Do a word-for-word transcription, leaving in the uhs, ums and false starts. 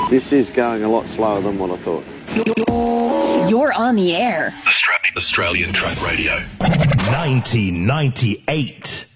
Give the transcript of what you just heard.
This is going a lot slower than what I thought. You're on the air. Australian, Australian Truck Radio. nineteen ninety-eight.